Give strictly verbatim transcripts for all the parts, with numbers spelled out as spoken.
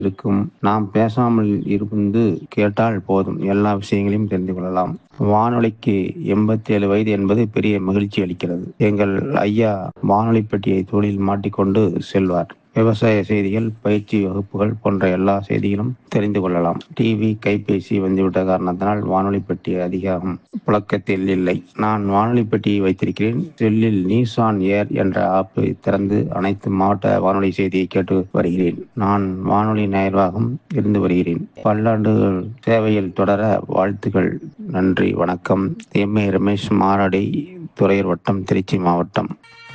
இருக்கும். நாம் பேசாமல் இருந்து கேட்டால் போதும், எல்லா விஷயங்களையும் தெரிந்து கொள்ளலாம். வானொலிக்கு எண்பத்தி ஏழு வயது என்பது பெரிய மகிழ்ச்சி அளிக்கிறது. எங்கள் ஐயா வானொலி பெட்டியை தோளில் மாட்டிக்கொண்டு செல்வார். விவசாய செய்திகள், பயிற்சி வகுப்புகள் போன்ற எல்லா செய்திகளும் தெரிந்து கொள்ளலாம். டிவி, கைபேசி வந்துவிட்ட காரணத்தினால் வானொலி பெட்டி அதிகம் புழக்கத்தில் இல்லை. நான் வானொலி பெட்டியை வைத்திருக்கிறேன். செல்லில் நியூஸ் ஆன் ஏர் என்ற ஆப்பை திறந்து அனைத்து மாவட்ட வானொலி செய்தியை கேட்டு வருகிறேன். நான் வானொலி நிர்வாகம் இருந்து வருகிறேன். பல்லாண்டுகள் சேவையில் தொடர வாழ்த்துக்கள். நன்றி, வணக்கம். எம் ஏ ரமேஷ், மாரடை, துறையூர் வட்டம், திருச்சி மாவட்டம்.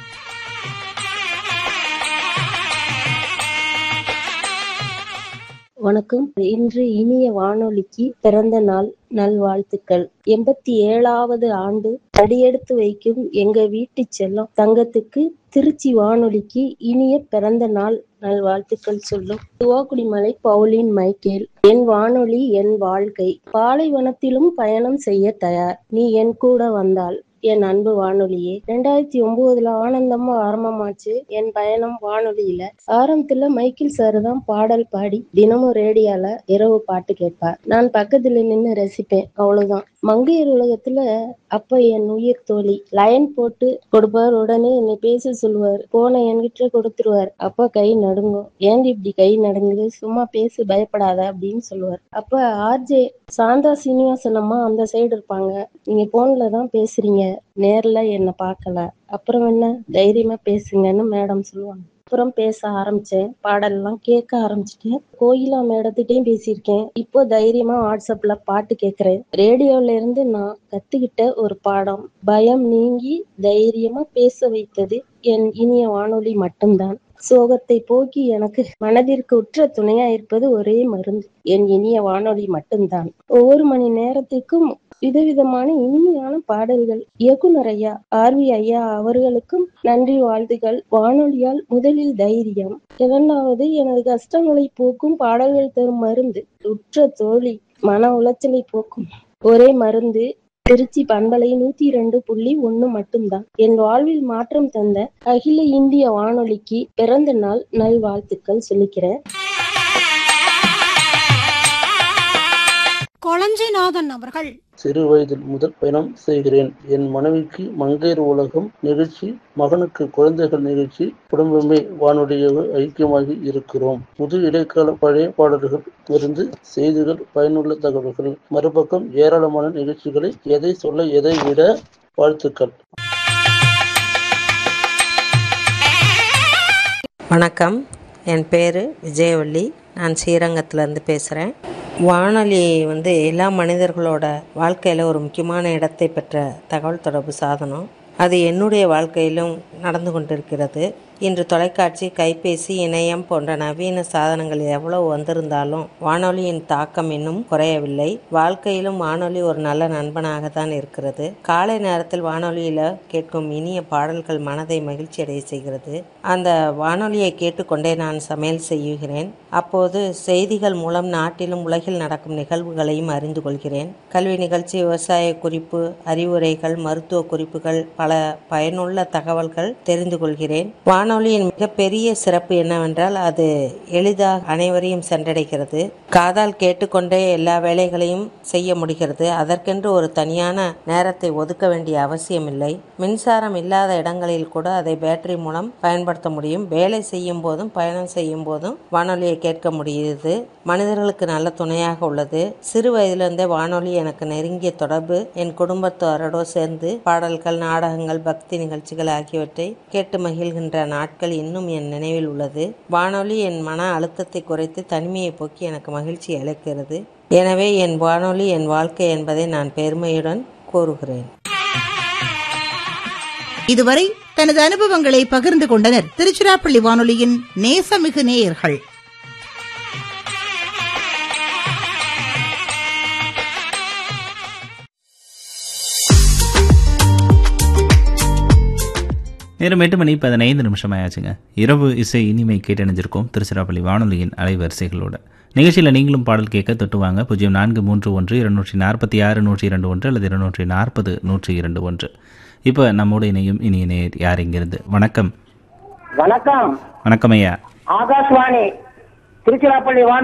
வணக்கம். இன்று இனிய வானொலிக்கு பிறந்த நாள் நல்வாழ்த்துக்கள். எண்பத்தி ஏழாவது ஆண்டு அடியெடுத்து வைக்கும் எங்க வீட்டு செல்லம் தங்கத்துக்கு திருச்சி வானொலிக்கு இனிய பிறந்த நாள் நல்வாழ்த்துக்கள் சொல்லும் துவாக்குடிமலை பவுலின் மைக்கேல். என் வானொலி என் வாழ்க்கை. பாலைவனத்திலும் பயணம் செய்ய தயார், நீ என் கூட வந்தால். என் அன்பு வானொலியே, ரெண்டாயிரத்தி ஒன்பதுல ஆனந்தமா ஆரம்பமாச்சு என் பயணம் வானொலியில. ஆரம்பத்துல மைக்கேல் சாரு தான் பாடல் பாடி தினமும் ரேடியோல இரவு பாட்டு கேட்பார். நான் பக்கத்துல நின்று ரசிப்பேன், அவ்வளவுதான். மங்கையர் உலகத்துல அப்ப என் உயிர் தோழி லைன் போட்டு கொடுப்பார். உடனே என்னை பேச சொல்லுவார். போன என்கிட்ட கொடுத்துருவார். அப்ப கை நடுங்கும். ஏன்டி இப்படி கை நடுங்குது, சும்மா பேசு, பயப்படாத அப்படின்னு சொல்லுவார். அப்ப ஆர்ஜே சாந்தா சீனிவாசன் அம்மா அந்த சைடு இருப்பாங்க. நீங்க போன்ல தான் பேசுறீங்க, நேர்ல என்ன பார்க்கல, அப்புறம் என்ன தைரியமா பேசுங்கன்னு மேடம் சொல்லுவாங்க. அப்புறம் பேச ஆரம்பிச்சேன். பாடல்லாம் கேட்க ஆரம்பிச்சிட்டேன். கோயிலா மேடத்திட்டையும் பேசியிருக்கேன். இப்போ தைரியமா வாட்ஸ்அப்ல பாட்டு கேட்கிறேன். ரேடியோல இருந்து நான் கத்துக்கிட்ட ஒரு பாடம், பயம் நீங்கி தைரியமா பேச வைத்தது என் இனிய வானொலி மட்டும்தான். சோகத்தை போக்கி எனக்கு மனதிற்கு உற்ற துணையா இருப்பது ஒரே மருந்து, என் இனிய வானொலி மட்டும்தான். ஒவ்வொரு மணி நேரத்துக்கும் விதவிதமான இனிமையான பாடல்கள். இயக்குனர் ஐயா ஆர் வி ஐயா அவர்களுக்கும் நன்றி, வாழ்த்துக்கள். வானொலியால் முதலில் தைரியம், இரண்டாவது எனது கஷ்டங்களை போக்கும் பாடல்கள் தரும் மருந்து. உற்ற தோழி, மன உளைச்சலை போக்கும் ஒரே மருந்து திருச்சி பண்பலை நூத்தி இரண்டு புள்ளி ஒண்ணு மட்டும்தான். என் வாழ்வில் மாற்றம் தந்த அகில இந்திய வானொலிக்கு பிறந்த நாள் நல்வாழ்த்துக்கள் சொல்லிக்கிறேன். கொளஞ்சிநாதன் அவர்கள். சிறு வயதில் முதல் பயணம் செய்கிறேன். என் மனைவிக்கு மங்கையர் உலகம் நிகழ்ச்சி, மகனுக்கு குழந்தைகள் நிகழ்ச்சி, குடும்பமே வானொலியாக ஐக்கியமாகி இருக்கிறோம். புது இடைக்கால பழைய பாடல்கள் இருந்து செய்திகள், பயனுள்ள தகவல்கள், மறுபக்கம் ஏராளமான நிகழ்ச்சிகளை, எதை சொல்ல எதை விட. வாழ்த்துக்கள். வணக்கம், என் பேர் விஜயவள்ளி. நான் ஸ்ரீரங்கத்திலேருந்து பேசுகிறேன். வானொலி வந்து எல்லா மனிதர்களோட வாழ்க்கையில் ஒரு முக்கியமான இடத்தை பெற்ற தகவல் தொடர்பு சாதனம். அது என்னுடைய வாழ்க்கையிலும் நடந்து கொண்டிருக்கிறது. இன்று தொலைக்காட்சி, கைபேசி, இணையம் போன்ற நவீன சாதனங்கள் எவ்வளவு வந்திருந்தாலும் வானொலியின் தாக்கம் இன்னும் குறையவில்லை. வாழ்க்கையிலும் வானொலி ஒரு நல்ல நண்பனாக தான் இருக்கிறது. காலை நேரத்தில் வானொலியில் கேட்கும் இனிய பாடல்கள் மனதை மகிழ்ச்சி அடைய செய்கிறது. அந்த வானொலியை கேட்டுக்கொண்டே நான் சமையல் செய்கிறேன். அப்போது செய்திகள் மூலம் நாட்டிலும் உலகில் நடக்கும் நிகழ்வுகளையும் அறிந்து கொள்கிறேன். கல்வி நிகழ்ச்சி, விவசாய குறிப்பு, அறிவுரைகள், மருத்துவ குறிப்புகள், பல பயனுள்ள தகவல்கள் தெரிந்து கொள்கிறேன். வானொலியின் மிகப்பெரிய சிறப்பு என்னவென்றால் அது எளிதாக அனைவரையும் சென்றடைகிறது. காதால் கேட்டுக்கொண்டே எல்லா வேலைகளையும் செய்ய முடிகிறது. அதற்கென்று ஒரு தனியான நேரத்தை ஒதுக்க வேண்டிய அவசியமில்லை. மின்சாரம் இல்லாத இடங்களில் கூட அதை பேட்டரி மூலம் பயன்படுத்த முடியும். வேலை செய்யும் போதும் பயணம் செய்யும் போதும் வானொலியை கேட்க முடியுது. மனிதர்களுக்கு நல்ல துணையாக உள்ளது. சிறு வயதிலிருந்தே வானொலி எனக்கு நெருங்கிய தொடர்பு. என் குடும்பத்தாரோடு சேர்ந்து பாடல்கள், நாடகங்கள், பக்தி நிகழ்ச்சிகள் ஆகியவற்றை கேட்டு மகிழ்கின்ற நாட்கள் இன்னும் என் நினைவில் உள்ளது. வானொலி என் மன அழுத்தத்தை குறைத்து தனிமையை போக்கி எனக்கு மகிழ்ச்சி அளிக்கிறது. எனவே என் வானொலி என் வாழ்க்கை என்பதை நான் பெருமையுடன் கூறுகிறேன். இதுவரை தனது அனுபவங்களை பகிர்ந்து கொண்டனர் திருச்சிராப்பள்ளி வானொலியின் நேசமிகு நேயர்கள். நேரம் எட்டு மணி பதினைந்து நிமிஷம் ஆயாச்சுங்க. இரவு இசை இனிமை கேட்டணிஞ்சிருக்கோம் திருச்சிராப்பள்ளி வானொலியின் அலைவரிசைகளோட. நிகழ்ச்சியில் நீங்களும் பாடல் கேட்க தொட்டுவாங்க. பூஜ்ஜியம் நான்கு மூன்று ஒன்று இருநூற்றி நாற்பத்தி ஆறு நூற்றி இரண்டு ஒன்று அல்லது இருநூற்றி நாற்பது நூற்றி இரண்டு ஒன்று. இப்போ நம்மோடு இணையும் இனிய நேயர் யார் இங்கிருந்து? வணக்கம். வணக்கம். வணக்கம் ஐயா. ஆகாஷ்வாணி திருச்சிராப்பள்ளி வானொலி